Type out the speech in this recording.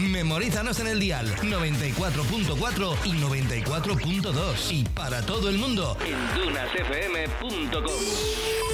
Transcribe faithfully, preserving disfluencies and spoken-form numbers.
Memorízanos en el dial noventa y cuatro punto cuatro y noventa y cuatro punto dos y para todo el mundo en dunasfm punto com.